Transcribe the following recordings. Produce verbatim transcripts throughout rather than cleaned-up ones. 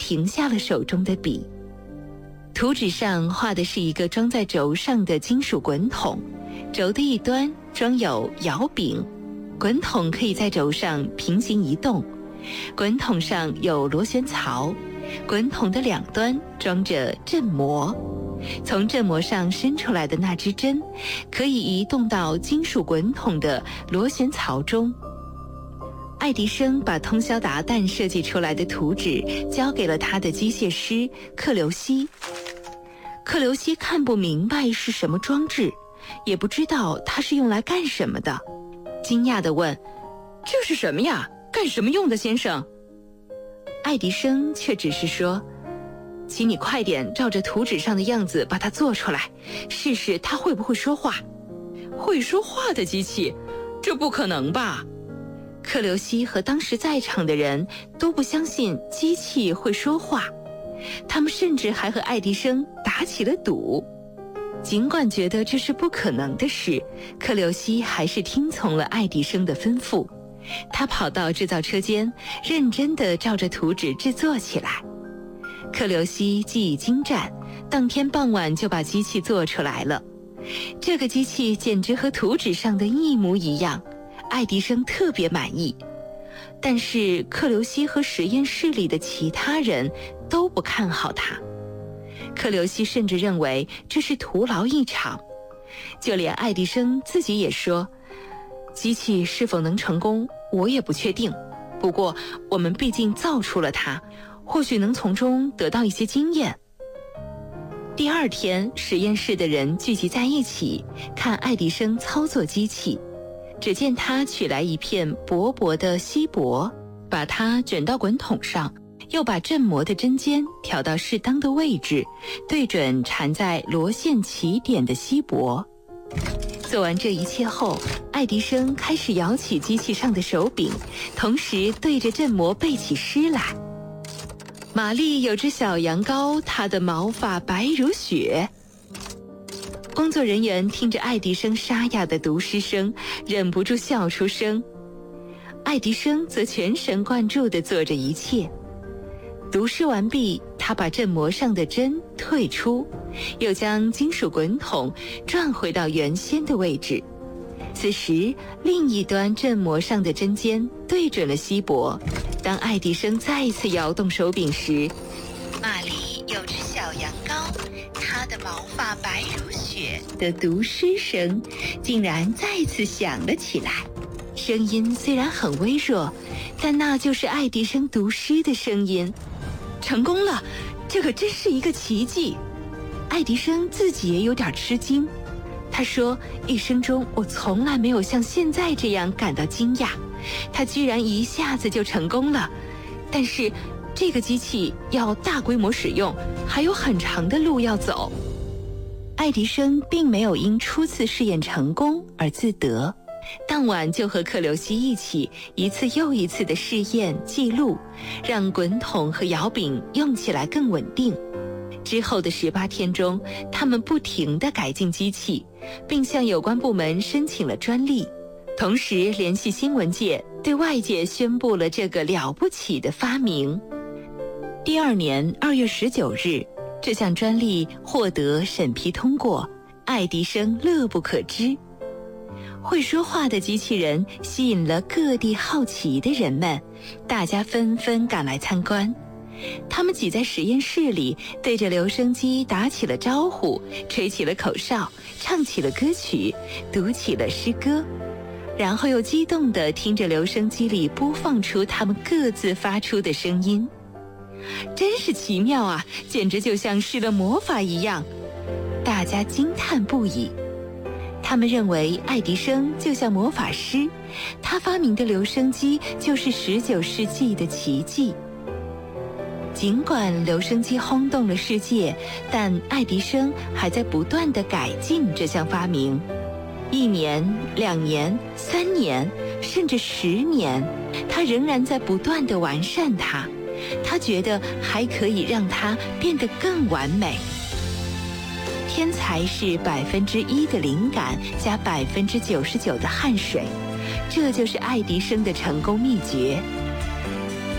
停下了手中的笔。图纸上画的是一个装在轴上的金属滚筒，轴的一端装有摇柄，滚筒可以在轴上平行移动。滚筒上有螺旋槽，滚筒的两端装着振膜，从振膜上伸出来的那支针可以移动到金属滚筒的螺旋槽中。爱迪生把通宵达旦设计出来的图纸交给了他的机械师克留西。克留西看不明白是什么装置，也不知道它是用来干什么的，惊讶地问：“这是什么呀？干什么用的，先生？”爱迪生却只是说：“请你快点照着图纸上的样子把它做出来，试试它会不会说话。”会说话的机器？这不可能吧？克留西和当时在场的人都不相信机器会说话，他们甚至还和爱迪生打起了赌。尽管觉得这是不可能的事，克留西还是听从了爱迪生的吩咐。他跑到制造车间，认真地照着图纸制作起来。克留西技艺精湛，当天傍晚就把机器做出来了。这个机器简直和图纸上的一模一样，爱迪生特别满意。但是克留西和实验室里的其他人都不看好他。克留西甚至认为这是徒劳一场，就连爱迪生自己也说，机器是否能成功我也不确定，不过我们毕竟造出了它，或许能从中得到一些经验。第二天，实验室的人聚集在一起看爱迪生操作机器。只见他取来一片薄薄的锡箔，把它卷到滚筒上，又把振膜的针尖调到适当的位置，对准缠在螺线起点的锡箔。做完这一切后，爱迪生开始摇起机器上的手柄，同时对着振膜背起诗来。玛丽有只小羊羔，它的毛发白如雪。工作人员听着爱迪生沙哑的读诗声，忍不住笑出声。爱迪生则全神贯注地做着一切。读诗完毕，他把振膜上的针退出，又将金属滚筒转回到原先的位置。此时，另一端振膜上的针尖对准了锡箔。当爱迪生再次摇动手柄时，玛丽有只小羊羔，它的毛发白如雪的读诗声竟然再次响了起来。声音虽然很微弱，但那就是爱迪生读诗的声音。成功了，这可真是一个奇迹。爱迪生自己也有点吃惊，他说，一生中我从来没有像现在这样感到惊讶，他居然一下子就成功了。但是这个机器要大规模使用，还有很长的路要走。爱迪生并没有因初次试验成功而自得，当晚就和克留西一起一次又一次的试验记录，让滚筒和摇柄用起来更稳定。之后的十八天中，他们不停地改进机器，并向有关部门申请了专利，同时联系新闻界，对外界宣布了这个了不起的发明。第二年二月十九日，这项专利获得审批通过，爱迪生乐不可支。会说话的机器人吸引了各地好奇的人们，大家纷纷赶来参观。他们挤在实验室里，对着留声机打起了招呼，吹起了口哨，唱起了歌曲，读起了诗歌，然后又激动地听着留声机里播放出他们各自发出的声音。真是奇妙啊，简直就像施了魔法一样，大家惊叹不已。他们认为爱迪生就像魔法师，他发明的留声机就是十九世纪的奇迹。尽管留声机轰动了世界，但爱迪生还在不断地改进这项发明。一年、两年、三年，甚至十年，他仍然在不断地完善它。他觉得还可以让它变得更完美。天才是百分之一的灵感加百分之九十九的汗水，这就是爱迪生的成功秘诀。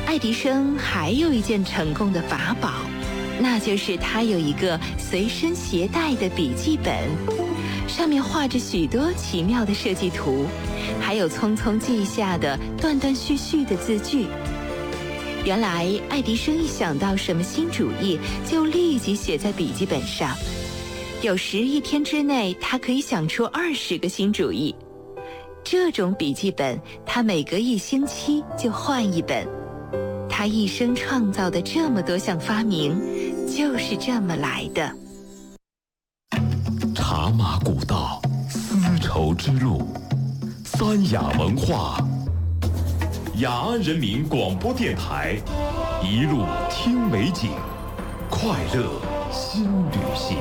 爱迪生还有一件成功的法宝，那就是他有一个随身携带的笔记本，上面画着许多奇妙的设计图，还有匆匆记下的断断续续的字句。原来爱迪生一想到什么新主意，就立即写在笔记本上。有时一天之内，他可以想出二十个新主意。这种笔记本，他每隔一星期就换一本。他一生创造的这么多项发明，就是这么来的。 茶马古道，丝绸之路，三雅文化。雅安人民广播电台，一路听美景，快乐新旅行。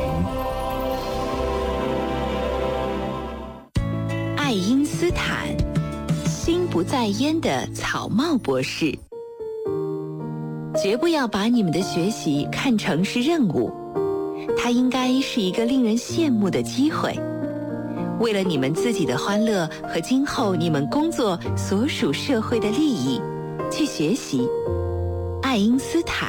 爱因斯坦，心不在焉的草帽博士。绝不要把你们的学习看成是任务，它应该是一个令人羡慕的机会。为了你们自己的欢乐和今后你们工作所属社会的利益，去学习。爱因斯坦。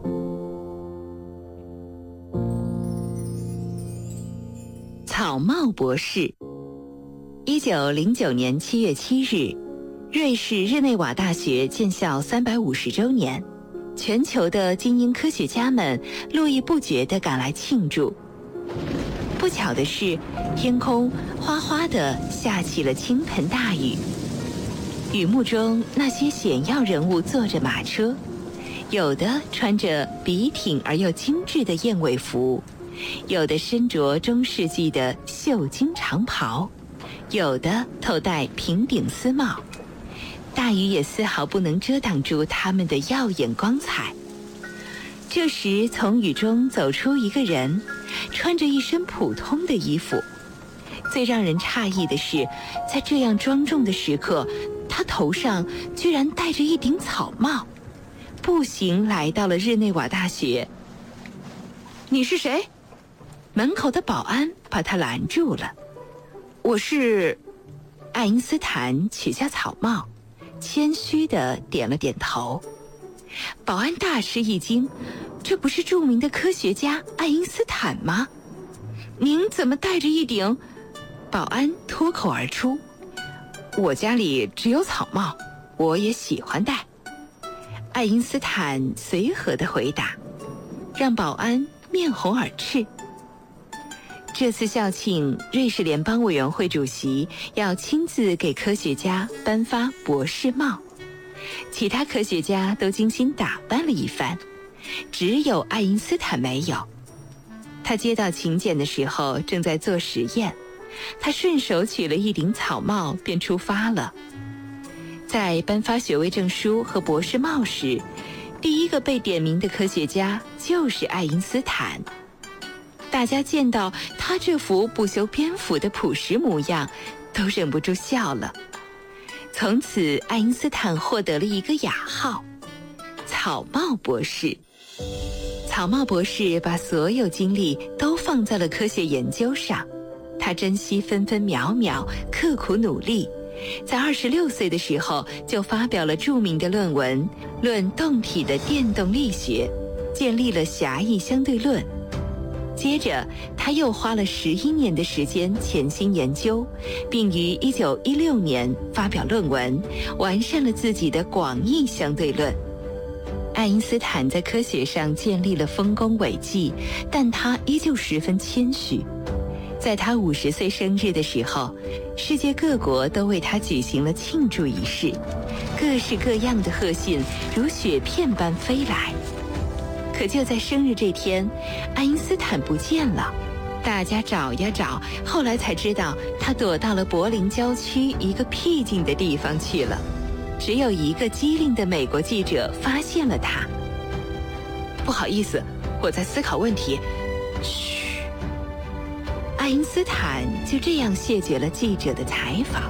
草帽博士。一九零九年七月七日，瑞士日内瓦大学建校三百五十周年。全球的精英科学家们络绎不绝地赶来庆祝。不巧的是，天空哗哗地下起了倾盆大雨。雨幕中，那些显要人物坐着马车，有的穿着笔挺而又精致的燕尾服，有的身着中世纪的绣金长袍，有的头戴平顶丝帽。大雨也丝毫不能遮挡住他们的耀眼光彩。这时，从雨中走出一个人，穿着一身普通的衣服。最让人诧异的是，在这样庄重的时刻，他头上居然戴着一顶草帽，步行来到了日内瓦大学。你是谁？门口的保安把他拦住了。我是……爱因斯坦取下草帽，谦虚地点了点头。保安大吃一惊，这不是著名的科学家爱因斯坦吗？您怎么戴着一顶……保安脱口而出：我家里只有草帽，我也喜欢戴。爱因斯坦随和地回答，让保安面红耳赤。这次校庆，瑞士联邦委员会主席要亲自给科学家颁发博士帽，其他科学家都精心打扮了一番，只有爱因斯坦没有。他接到请柬的时候正在做实验，他顺手取了一顶草帽便出发了。在颁发学位证书和博士帽时，第一个被点名的科学家就是爱因斯坦。大家见到他这副不修边幅的朴实模样，都忍不住笑了。从此，爱因斯坦获得了一个雅号——草帽博士。草帽博士把所有精力都放在了科学研究上，他珍惜分分秒秒，刻苦努力。在二十六岁的时候，就发表了著名的论文《论动体的电动力学》，建立了狭义相对论。接着，他又花了十一年的时间潜心研究，并于一九一六年发表论文，完善了自己的广义相对论。爱因斯坦在科学上建立了丰功伟绩，但他依旧十分谦虚。在他五十岁生日的时候，世界各国都为他举行了庆祝仪式，各式各样的贺信如雪片般飞来。可就在生日这天，爱因斯坦不见了，大家找呀找，后来才知道他躲到了柏林郊区一个僻静的地方去了。只有一个机灵的美国记者发现了他。不好意思，我在思考问题。嘘。爱因斯坦就这样谢绝了记者的采访。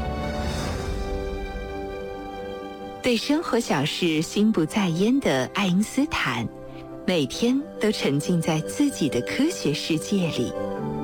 对生活小事心不在焉的爱因斯坦，每天都沉浸在自己的科学世界里。